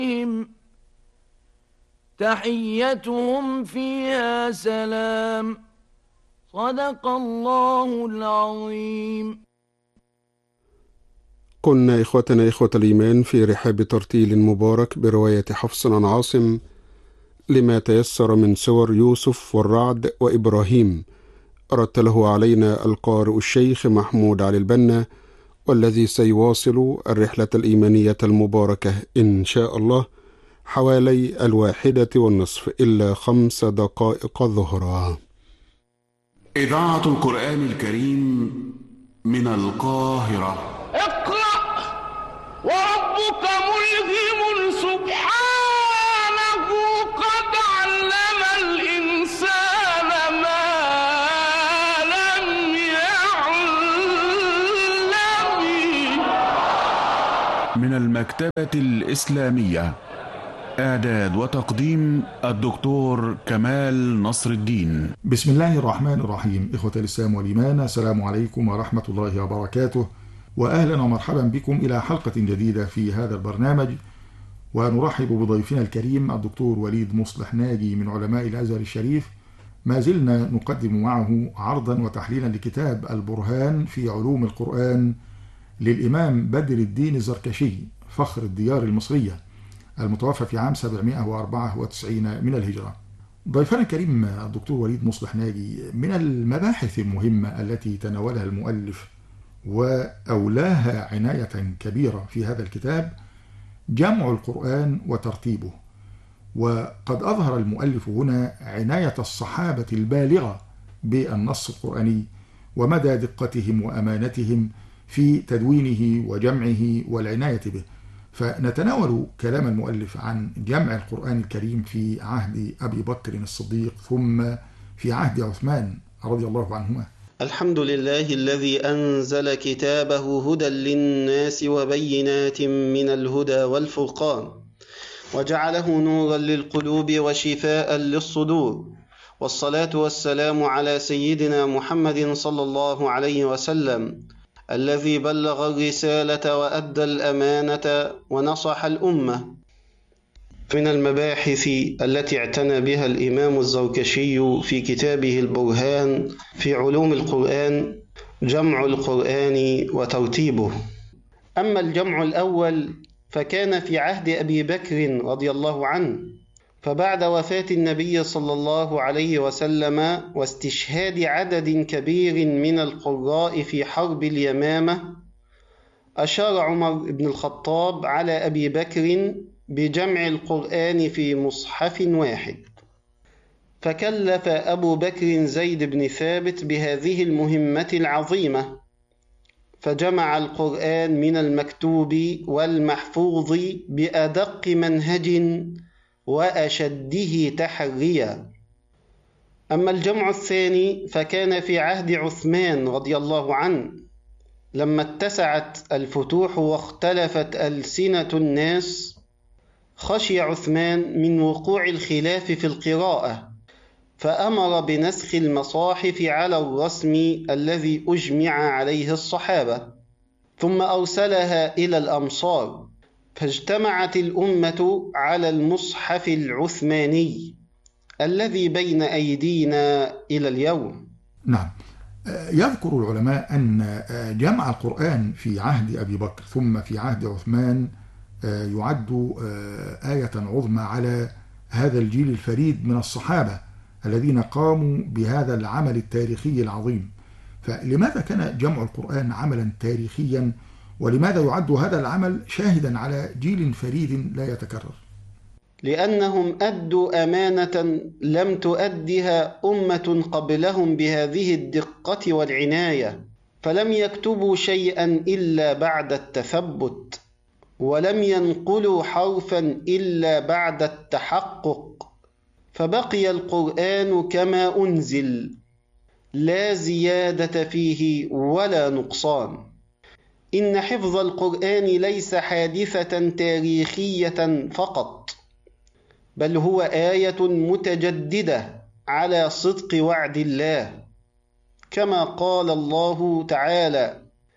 تحيتهم فيها سلام. صدق الله العظيم. كنا إخوتنا إخوة الإيمان في رحاب ترتيل مبارك برواية حفص عن عاصم لما تيسر من سور يوسف والرعد وإبراهيم، رتله علينا القارئ الشيخ محمود علي البنا، والذي سيواصل الرحلة الإيمانية المباركة إن شاء الله حوالي 1:01 إلا 5 دقائق ظهرا. إذاعة القرآن الكريم من القاهرة. اقرأ وربك ملهم سبحانه قد علم الإنسان ما لم يعلم. من المكتبة الإسلامية، إعداد وتقديم الدكتور كمال نصر الدين. بسم الله الرحمن الرحيم. إخوة الإسلام والإيمان، السلام عليكم ورحمة الله وبركاته، وأهلا ومرحبا بكم إلى حلقة جديدة في هذا البرنامج. ونرحب بضيفنا الكريم الدكتور وليد مصلح ناجي من علماء الأزهر الشريف. ما زلنا نقدم معه عرضا وتحليلا لكتاب البرهان في علوم القرآن للإمام بدر الدين الزركشي فخر الديار المصرية المتوفى في عام 794 من الهجرة. ضيفنا الكريم الدكتور وليد مصلح ناجي، من المباحث المهمة التي تناولها المؤلف وأولاها عناية كبيرة في هذا الكتاب جمع القرآن وترتيبه. وقد أظهر المؤلف هنا عناية الصحابة البالغة بالنص القرآني ومدى دقتهم وأمانتهم في تدوينه وجمعه والعناية به. فنتناول كلام المؤلف عن جمع القرآن الكريم في عهد أبي بكر الصديق ثم في عهد عثمان رضي الله عنهما. الحمد لله الذي أنزل كتابه هدى للناس وبينات من الهدى والفرقان، وجعله نورا للقلوب وشفاء للصدور، والصلاة والسلام على سيدنا محمد صلى الله عليه وسلم الذي بلغ الرسالة وأدى الأمانة ونصح الأمة. من المباحث التي اعتنى بها الإمام الزركشي في كتابه البرهان في علوم القرآن جمع القرآن وترتيبه. أما الجمع الأول فكان في عهد أبي بكر رضي الله عنه، فبعد وفاة النبي صلى الله عليه وسلم واستشهاد عدد كبير من القراء في حرب اليمامة، أشار عمر بن الخطاب على أبي بكر بجمع القرآن في مصحف واحد، فكلف أبو بكر زيد بن ثابت بهذه المهمة العظيمة، فجمع القرآن من المكتوب والمحفوظ بأدق منهج وأشده تحريا. أما الجمع الثاني فكان في عهد عثمان رضي الله عنه، لما اتسعت الفتوح واختلفت ألسنة الناس، خشي عثمان من وقوع الخلاف في القراءة، فأمر بنسخ المصاحف على الرسم الذي أجمع عليه الصحابة، ثم أرسلها إلى الأمصار، فاجتمعت الأمة على المصحف العثماني الذي بين أيدينا إلى اليوم. نعم، يذكر العلماء أن جمع القرآن في عهد أبي بكر ثم في عهد عثمان يعد آية عظمى على هذا الجيل الفريد من الصحابة الذين قاموا بهذا العمل التاريخي العظيم. فلماذا كان جمع القرآن عملا تاريخيا، ولماذا يعد هذا العمل شاهدا على جيل فريد لا يتكرر؟ لأنهم أدوا أمانة لم تؤدها أمة قبلهم بهذه الدقة والعناية، فلم يكتبوا شيئا إلا بعد التثبت، ولم ينقلوا حرفا إلا بعد التحقق، فبقي القرآن كما أنزل لا زيادة فيه ولا نقصان. إن حفظ القرآن ليس حادثة تاريخية فقط، بل هو آية متجددة على صدق وعد الله، كما قال الله تعالى: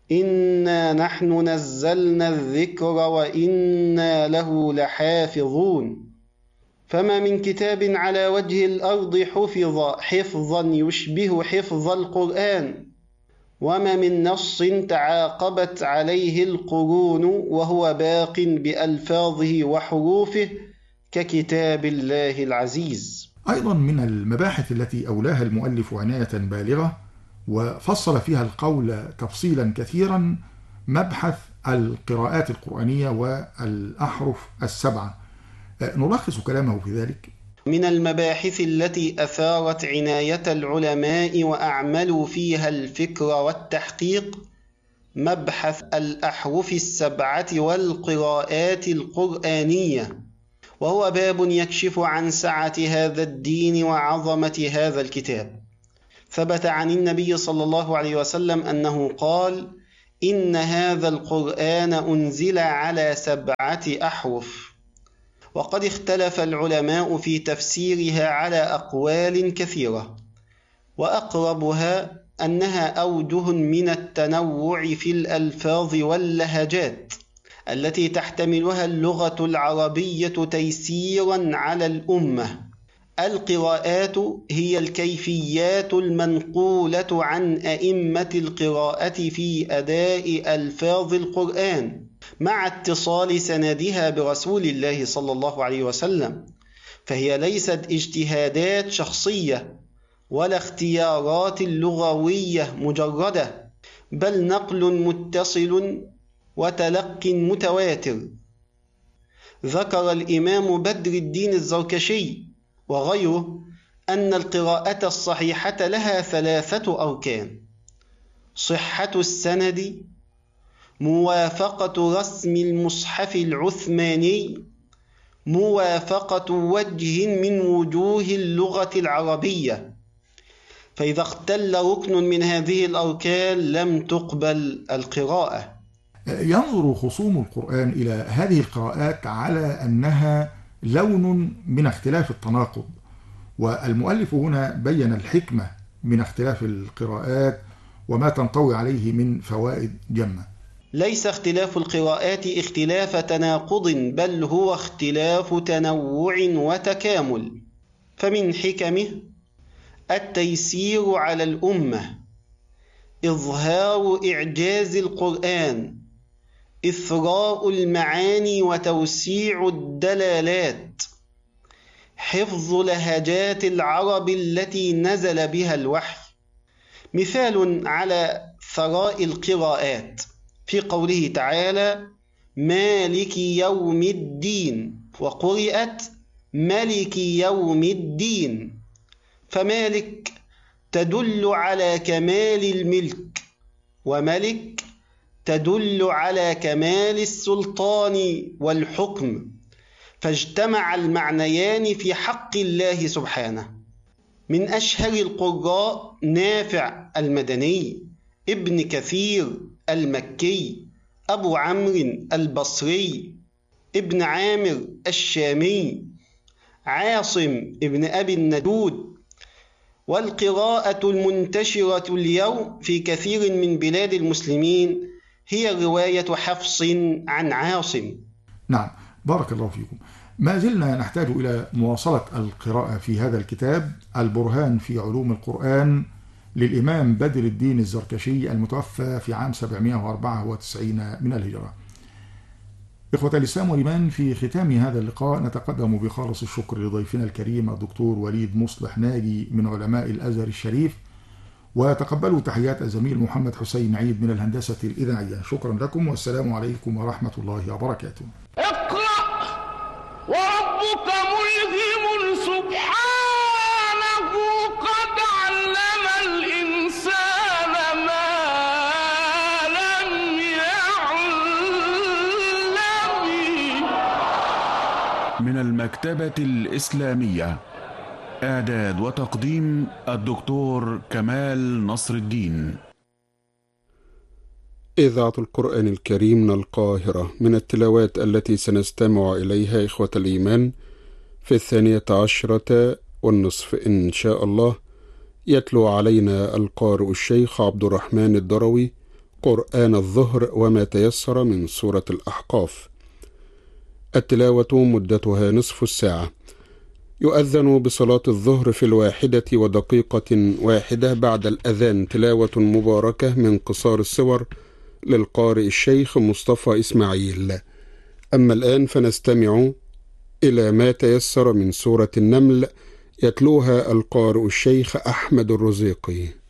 إنا نحن نزلنا الذكر وإنا له لحافظون. فما من كتاب على وجه الأرض حفظ حفظا يشبه حفظ القرآن، وما من نص تعاقبت عليه القرون وهو باق بألفاظه وحروفه ككتاب الله العزيز. أيضا من المباحث التي أولاها المؤلف عناية بالغة وفصل فيها القول تفصيلا كثيرا مبحث القراءات القرآنية والأحرف السبعة. نلخص كلامه في ذلك: من المباحث التي أثارت عناية العلماء وأعملوا فيها الفكر والتحقيق مبحث الأحرف السبعة والقراءات القرآنية، وهو باب يكشف عن سعة هذا الدين وعظمة هذا الكتاب. ثبت عن النبي صلى الله عليه وسلم أنه قال: إن هذا القرآن أنزل على 7 أحرف. وقد اختلف العلماء في تفسيرها على أقوال كثيرة، وأقربها أنها أوجه من التنوع في الألفاظ واللهجات التي تحتملها اللغة العربية تيسيرا على الأمة. القراءات هي الكيفيات المنقولة عن أئمة القراءة في أداء ألفاظ القرآن مع اتصال سندها برسول الله صلى الله عليه وسلم، فهي ليست اجتهادات شخصية ولا اختيارات لغوية مجردة، بل نقل متصل وتلق متواتر. ذكر الإمام بدر الدين الزركشي وغيره أن القراءة الصحيحة لها 3 أركان: صحة السند، موافقة رسم المصحف العثماني، موافقة وجه من وجوه اللغة العربية. فإذا اختل ركن من هذه الأركان لم تقبل القراءة. ينظر خصوم القرآن إلى هذه القراءات على أنها لون من اختلاف التناقض، والمؤلف هنا بين الحكمة من اختلاف القراءات وما تنطوي عليه من فوائد جمة. ليس اختلاف القراءات اختلاف تناقض، بل هو اختلاف تنوع وتكامل. فمن حكمه التيسير على الأمة، إظهار إعجاز القرآن، إثراء المعاني وتوسيع الدلالات، حفظ لهجات العرب التي نزل بها الوحي. مثال على ثراء القراءات في قوله تعالى: مالك يوم الدين، وقرئت ملك يوم الدين. فمالك تدل على كمال الملك، وملك تدل على كمال السلطان والحكم، فاجتمع المعنيان في حق الله سبحانه. من أشهر القراء نافع المدني، ابن كثير المكي، أبو عمرو البصري، ابن عامر الشامي، عاصم ابن أبي النجود. والقراءة المنتشرة اليوم في كثير من بلاد المسلمين هي رواية حفص عن عاصم. نعم، بارك الله فيكم. ما زلنا نحتاج إلى مواصلة القراءة في هذا الكتاب البرهان في علوم القرآن للإمام بدر الدين الزركشي المتوفى في عام 794 من الهجرة. إخوة الإسلام والإيمان، في ختام هذا اللقاء نتقدم بخالص الشكر لضيفنا الكريم الدكتور وليد مصلح ناجي من علماء الأزهر الشريف، وتقبلوا تحيات الزميل محمد حسين عيد من الهندسة الإذاعية. شكرا لكم والسلام عليكم ورحمة الله وبركاته. اقرأ وربك ملهم سبحانه قد علم الإنسان ما لم يعلم. من المكتبة الإسلامية، إعداد وتقديم الدكتور كمال نصر الدين. إذاعة القرآن الكريم من القاهرة، من التلاوات التي سنستمع إليها إخوة الإيمان في 12:30 إن شاء الله، يتلو علينا القارئ الشيخ عبد الرحمن الدروي قرآن الظهر وما تيسر من سورة الأحقاف. التلاوة مدتها نصف الساعة. يؤذن بصلاة الظهر في 1:01 بعد الأذان تلاوة مباركة من قصار السور للقارئ الشيخ مصطفى إسماعيل. أما الآن فنستمع إلى ما تيسر من سورة النمل يتلوها القارئ الشيخ أحمد الرزيقي.